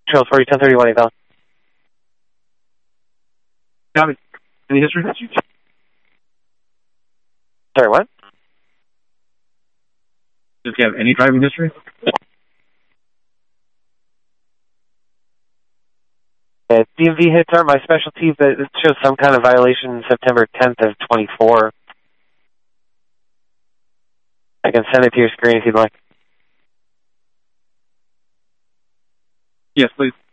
Trails 40, 1031, 8000. Copy. Any history? Sorry, what? Does he have any driving history? DMV hits aren't my specialty, but it shows some kind of violation September 10th of 24. I can send it to your screen if you'd like. Yes, please.